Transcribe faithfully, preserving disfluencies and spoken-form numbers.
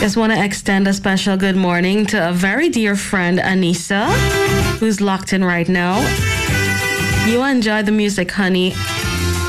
Just want to extend a special good morning to a very dear friend, Anissa, who's locked in right now. You enjoy the music, honey.